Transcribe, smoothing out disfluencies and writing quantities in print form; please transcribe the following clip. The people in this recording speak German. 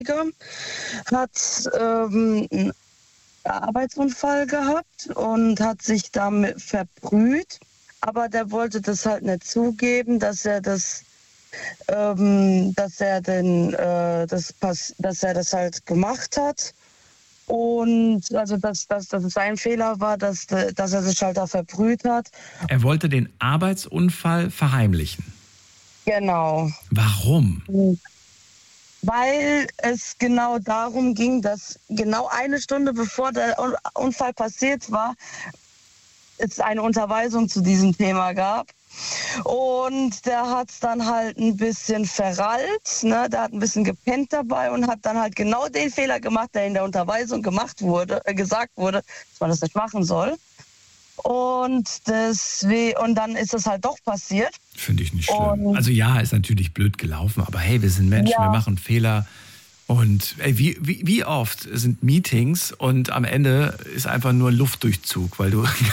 hat einen Arbeitsunfall gehabt und hat sich damit verbrüht. Aber der wollte das halt nicht zugeben, dass er das dass er das halt gemacht hat. Und also dass es sein Fehler war, dass er sich halt da verbrüht hat. Er wollte den Arbeitsunfall verheimlichen. Genau. Warum? Weil es genau darum ging, dass genau eine Stunde bevor der Unfall passiert war, es eine Unterweisung zu diesem Thema gab. Und der hat es dann halt ein bisschen verrallt, ne? Der hat ein bisschen gepennt dabei und hat dann halt genau den Fehler gemacht, der in der Unterweisung gesagt wurde, dass man das nicht machen soll. Und dann ist es halt doch passiert. Finde ich nicht schlimm. Also ja, ist natürlich blöd gelaufen, aber hey, wir sind Menschen, wir machen Fehler. Und ey, wie oft sind Meetings und am Ende ist einfach nur Luftdurchzug, weil du